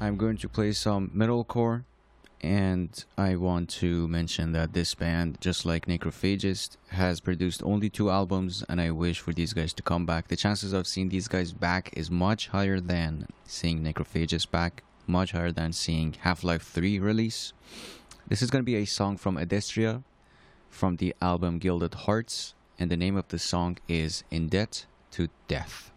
I'm going to play some metalcore, and I want to mention that this band, just like Necrophagist, has produced only 2 albums, and I wish for these guys to come back. The chances of seeing these guys back is much higher than seeing Necrophagist back, much higher than seeing Half-Life 3 release. This is going to be a song from Adestria from the album Gilded Hearts, and the name of the song is In Debt to Death.